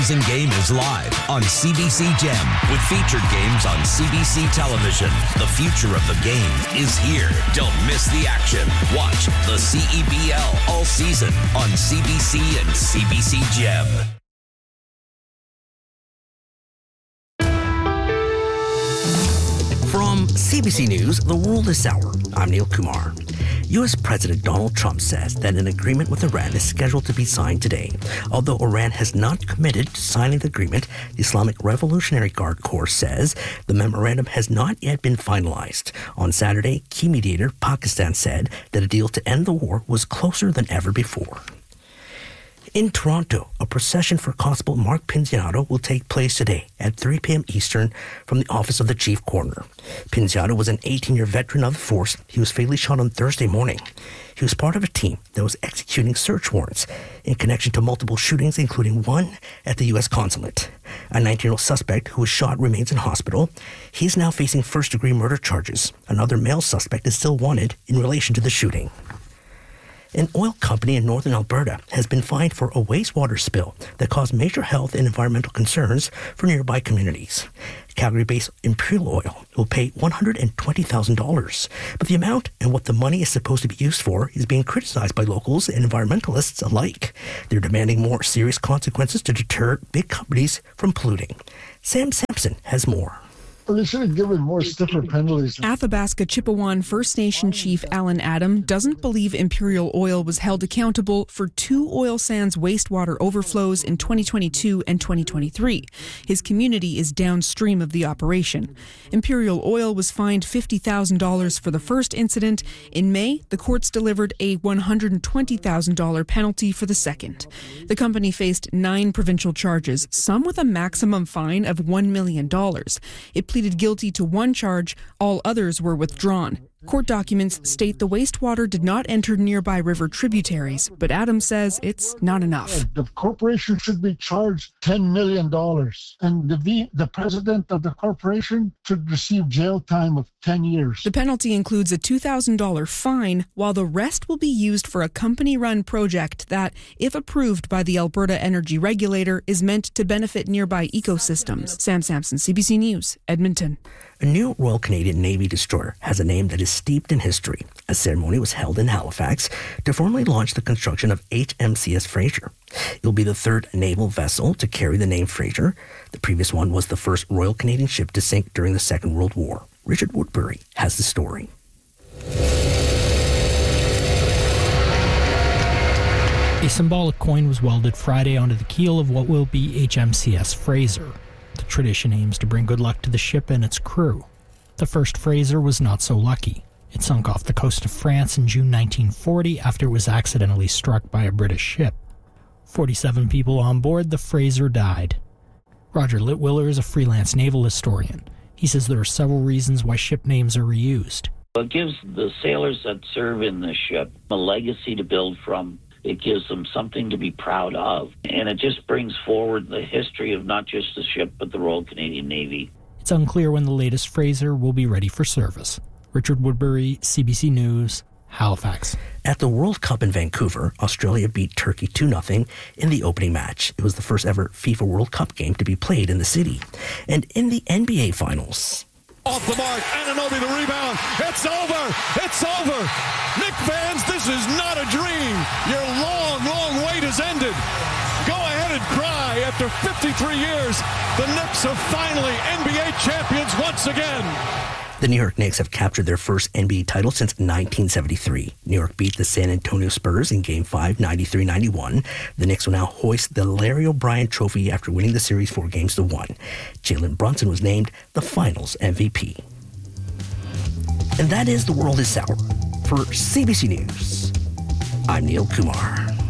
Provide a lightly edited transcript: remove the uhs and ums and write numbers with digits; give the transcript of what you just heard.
Season game is live on CBC Gem with featured games on CBC television. The future of the game is here. Don't miss the action. Watch the CEBL all season on CBC and CBC Gem. From CBC News, The World is Sour. I'm Neil Kumar. U.S. President Donald Trump says that an agreement with Iran is scheduled to be signed today. Although Iran has not committed to signing the agreement, the Islamic Revolutionary Guard Corps says the memorandum has not yet been finalized. On Saturday, key mediator Pakistan said that a deal to end the war was closer than ever before. In Toronto, a procession for Constable Mark Pinziato will take place today at 3 p.m. Eastern from the office of the Chief Coroner. Pinziato was an 18-year veteran of the force. He was fatally shot on Thursday morning. He was part of a team that was executing search warrants in connection to multiple shootings, including one at the U.S. consulate. A 19-year-old suspect who was shot remains in hospital. He is now facing first-degree murder charges. Another male suspect is still wanted in relation to the shooting. An oil company in northern Alberta has been fined for a wastewater spill that caused major health and environmental concerns for nearby communities. Calgary-based Imperial Oil will pay $120,000, but the amount and what the money is supposed to be used for is being criticized by locals and environmentalists alike. They're demanding more serious consequences to deter big companies from polluting. Sam Sampson has more. They should have given more stiffer penalties. Athabasca Chippewan First Nation Chief Alan Adam doesn't believe Imperial Oil was held accountable for 2 oil sands wastewater overflows in 2022 and 2023. His community is downstream of the operation. Imperial Oil was fined $50,000 for the first incident. In May, the courts delivered a $120,000 penalty for the second. The company faced 9 provincial charges, some with a maximum fine of $1 million. It pleaded guilty to 1 charge. All others were withdrawn. Court documents state the wastewater did not enter nearby river tributaries, but Adams says it's not enough. The corporation should be charged $10 million, and the president of the corporation should receive jail time of 10 years. The penalty includes a $2,000 fine, while the rest will be used for a company-run project that, if approved by the Alberta Energy Regulator, is meant to benefit nearby ecosystems. Sam Sampson, CBC News, Edmonton. A new Royal Canadian Navy destroyer has a name that is steeped in history. A ceremony was held in Halifax to formally launch the construction of HMCS Fraser. It will be the 3rd naval vessel to carry the name Fraser. The previous one was the first Royal Canadian ship to sink during the Second World War. Richard Woodbury has the story. A symbolic coin was welded Friday onto the keel of what will be HMCS Fraser. The tradition aims to bring good luck to the ship and its crew. The first Fraser was not so lucky. It sunk off the coast of France in June 1940 after it was accidentally struck by a British ship. 47 people on board the Fraser died. Roger Litwiller is a freelance naval historian. He says there are several reasons why ship names are reused. It gives the sailors that serve in the ship a legacy to build from. It gives them something to be proud of. And it just brings forward the history of not just the ship, but the Royal Canadian Navy. It's unclear when the latest Fraser will be ready for service. Richard Woodbury, CBC News, Halifax. At the World Cup in Vancouver, Australia beat Turkey 2-0 in the opening match. It was the first ever FIFA World Cup game to be played in the city. And in the NBA Finals... Off the mark, Anunoby the rebound. It's over. It's over. Knick fans, this is not a dream. Your long, long wait has ended. Go ahead and cry. After 53 years, the Knicks are finally NBA champions once again. The New York Knicks have captured their first NBA title since 1973. New York beat the San Antonio Spurs in Game 5, 93-91. The Knicks will now hoist the Larry O'Brien Trophy after winning the series 4-1. Jalen Brunson was named the Finals MVP. And that is The World is Sour. For CBC News, I'm Neil Kumar.